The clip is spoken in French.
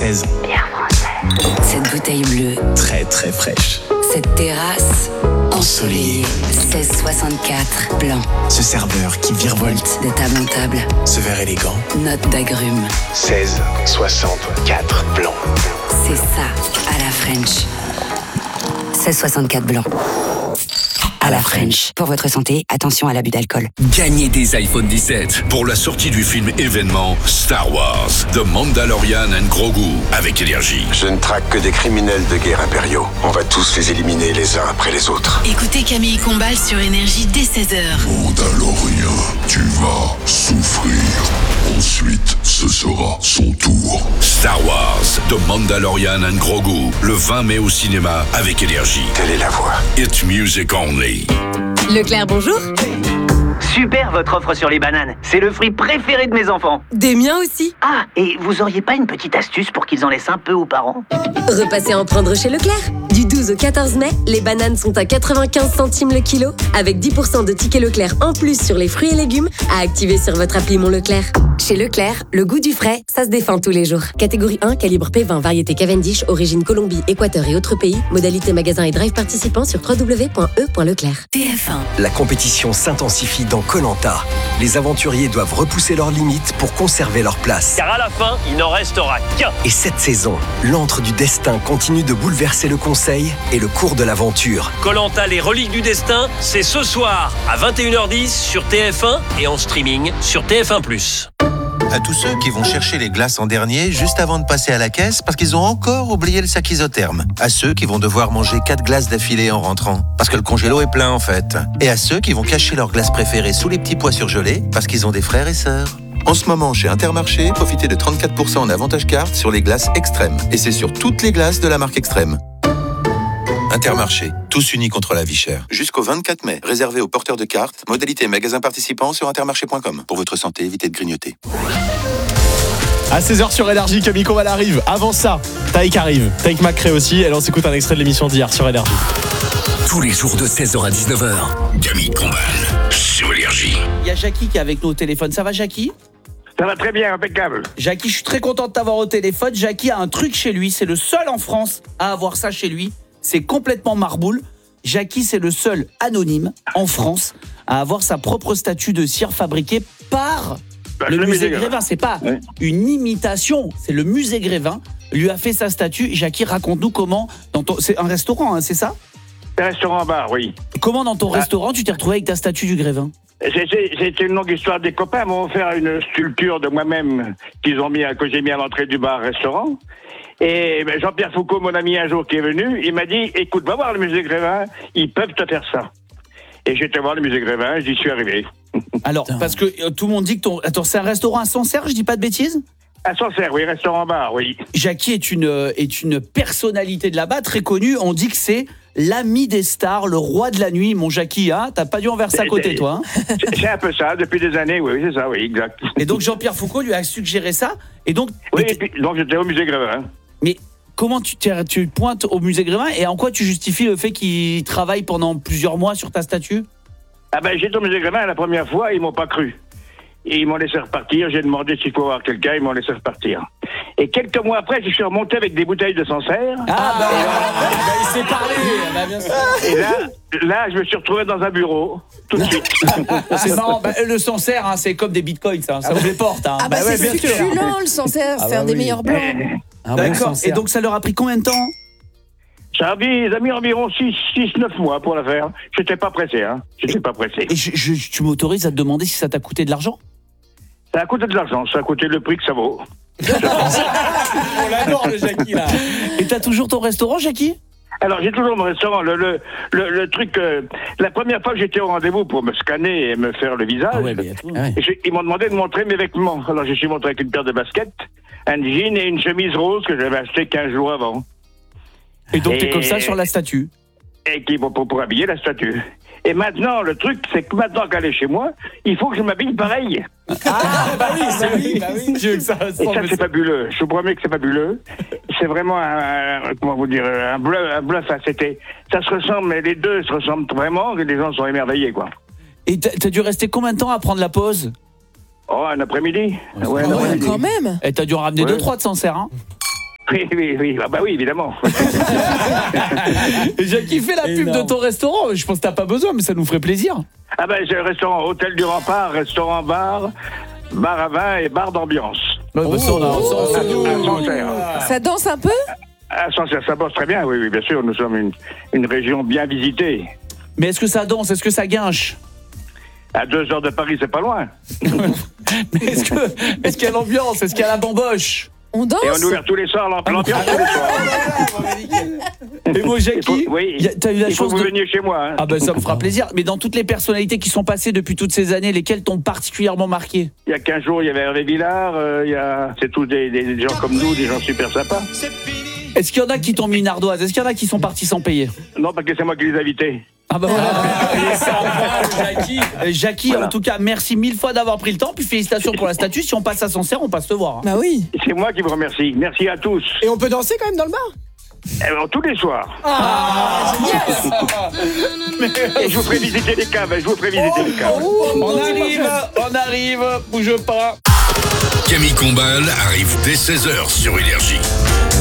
16. Bien français. Cette bouteille bleue. Très très fraîche. Cette terrasse ensoleillée. 1664 blanc. Ce serveur qui virevolte de table en table. Ce verre élégant. Note d'agrumes. 1664 blanc. C'est ça, à la French. 1664 blanc. À la French. Pour votre santé, attention à l'abus d'alcool. Gagnez des iPhone 17 pour la sortie du film événement Star Wars, The Mandalorian and Grogu, avec Énergie. Je ne traque que des criminels de guerre impériaux. On va tous les éliminer les uns après les autres. Écoutez Camille Combal sur Énergie dès 16h. Mandalorien, tu vas souffrir. Ensuite, ce sera son tour. Star Wars, The Mandalorian and Grogu, le 20 mai au cinéma avec Énergie. Telle est la voie. It's music only. Leclerc, bonjour. Super votre offre sur les bananes. C'est le fruit préféré de mes enfants. Des miens aussi. Ah, et vous auriez pas une petite astuce pour qu'ils en laissent un peu aux parents ? Repassez en prendre chez Leclerc. Du 12 au 14 mai, les bananes sont à 95 centimes le kilo, avec 10% de tickets Leclerc en plus sur les fruits et légumes à activer sur votre appli Mon Leclerc. Chez Leclerc, le goût du frais, ça se défend tous les jours. Catégorie 1, calibre P20, variété Cavendish, origine Colombie, Équateur et autres pays. Modalité magasin et drive participants sur www.e.leclerc. TF1. La compétition s'intensifie dans Koh-Lanta. Les aventuriers doivent repousser leurs limites pour conserver leur place. Car à la fin, il n'en restera qu'un. Et cette saison, l'antre du destin continue de bouleverser le conseil et le cours de l'aventure. Koh-Lanta, les reliques du destin, c'est ce soir à 21h10 sur TF1 et en streaming sur TF1+. À tous ceux qui vont chercher les glaces en dernier juste avant de passer à la caisse parce qu'ils ont encore oublié le sac isotherme. À ceux qui vont devoir manger 4 glaces d'affilée en rentrant parce que le congélo est plein en fait. Et à ceux qui vont cacher leurs glaces préférées sous les petits pois surgelés parce qu'ils ont des frères et sœurs. En ce moment, chez Intermarché, profitez de 34% en avantage carte sur les glaces Extrême. Et c'est sur toutes les glaces de la marque Extrême. Intermarché, tous unis contre la vie chère. Jusqu'au 24 mai, réservé aux porteurs de cartes. Modalité magasin participant sur intermarché.com. Pour votre santé, évitez de grignoter. À 16h sur Énergie, Camille Combal arrive. Avant ça, Taïk arrive. Taïk Macré aussi. Et on s'écoute un extrait de l'émission d'hier sur Énergie. Tous les jours de 16h à 19h, Camille Combal sur Énergie. Il y a Jackie qui est avec nous au téléphone. Ça va, Jackie ? Ça va très bien, impeccable. Jackie, je suis très content de t'avoir au téléphone. Jackie a un truc chez lui. C'est le seul en France à avoir ça chez lui. C'est complètement marboule. Jackie, c'est le seul anonyme en France à avoir sa propre statue de cire fabriquée par le musée Grévin. C'est pas une imitation, c'est le musée Grévin lui a fait sa statue. Jackie, raconte-nous comment c'est un restaurant, hein, c'est ça ? C'est un restaurant-bar, oui. Comment dans ton restaurant tu t'es retrouvé avec ta statue du Grévin ? C'était une longue histoire. Des copains m'ont offert une sculpture de moi-même que j'ai mis à l'entrée du bar-restaurant. Et Jean-Pierre Foucault, mon ami, un jour qui est venu, il m'a dit, écoute, va voir le musée Grévin, ils peuvent te faire ça. Et j'étais voir le musée Grévin, j'y suis arrivé. Alors, parce que tout le monde dit que Attends, c'est un restaurant à Sancerre, je dis pas de bêtises ? À Sancerre, oui, restaurant-bar, oui. Jackie est une personnalité de là-bas, très connue. On dit que c'est l'ami des stars, le roi de la nuit. Mon Jackie, hein, t'as pas dû en verser à côté, toi. Hein. C'est un peu ça, depuis des années, oui, c'est ça, oui, exact. Et donc Jean-Pierre Foucault lui a suggéré ça. Et donc, oui, et puis, donc j'étais au musée Grévin. Mais comment tu pointes au musée Grévin et en quoi tu justifies le fait qu'il travaille pendant plusieurs mois sur ta statue ? Ah ben j'étais au musée Grévin la première fois, ils m'ont pas cru. Et ils m'ont laissé repartir, j'ai demandé s'il faut voir quelqu'un, ils m'ont laissé repartir. Et quelques mois après, je suis remonté avec des bouteilles de Sancerre. Il s'est parlé, bien sûr. Et là, je me suis retrouvé dans un bureau, tout de suite. C'est marrant, le Sancerre, hein, c'est comme des bitcoins, ça ouvre les portes. Hein. C'est succulent, le Sancerre, c'est un des meilleurs blancs. D'accord, et donc ça leur a pris combien de temps ? Ça a mis environ 6-9 mois pour la faire. J'étais pas pressé, hein. Et tu m'autorises à te demander si ça t'a coûté de l'argent ? Ça a coûté de l'argent, ça a coûté le prix que ça vaut. On l'adore, le Jackie, là. Et t'as toujours ton restaurant, Jackie ? Alors, j'ai toujours mon restaurant. Le truc, la première fois que j'étais au rendez-vous pour me scanner et me faire le visage, ils m'ont demandé de montrer mes vêtements. Alors, je suis montré avec une paire de baskets, un jean et une chemise rose que j'avais acheté 15 jours avant. Et donc, t'es comme ça sur la statue ? Et pour habiller la statue. Et maintenant, le truc, c'est que maintenant qu'elle est chez moi, il faut que je m'habille pareil. Oui. Et ça, c'est fabuleux. Je vous promets que c'est fabuleux. C'est vraiment un bluff. Ça se ressemble, mais les deux se ressemblent vraiment, et les gens sont émerveillés, quoi. Et t'as dû rester combien de temps à prendre la pause ? Oh, un après-midi. Quand même. Et t'as dû en ramener 2-3 de Sancerre, hein ? Oui. Ah bah oui, évidemment. Jackie, fais la pub de ton restaurant. Je pense que t'as pas besoin, mais ça nous ferait plaisir. Ah ben, j'ai le restaurant Hôtel du Rempart, restaurant bar à vin et bar d'ambiance. Ça danse un peu? Ça bosse très bien, oui, bien sûr. Nous sommes une région bien visitée. Mais est-ce que ça danse? Est-ce que ça guinche? À 2 heures de Paris, c'est pas loin. Mais est-ce qu'il y a l'ambiance? Est-ce qu'il y a la bamboche? On danse? Et on ouvre tous les soirs l'ambiance tous les soirs. Et moi, Jackie, t'as eu la chance que vous veniez chez moi. Hein. Ah ben ça me fera plaisir. Mais dans toutes les personnalités qui sont passées depuis toutes ces années, lesquelles t'ont particulièrement marqué? Il y a 15 jours, il y avait Hervé Villard. C'est tous des gens comme nous, des gens super sympas. Est-ce qu'il y en a qui t'ont mis une ardoise? Est-ce qu'il y en a qui sont partis sans payer? Non, parce que c'est moi qui les ai invités. Ah bah voilà. Jackie, voilà. En tout cas, merci 1000 fois d'avoir pris le temps. Puis félicitations pour la statue. Si on passe à Sancerre, on passe te voir. Hein. Bah oui. C'est moi qui vous remercie. Merci à tous. Et on peut danser quand même dans le bar? Tous les soirs. Yes. Et je vous ferai visiter les caves. On arrive, bouge pas. Camille Combal arrive dès 16h sur Énergie.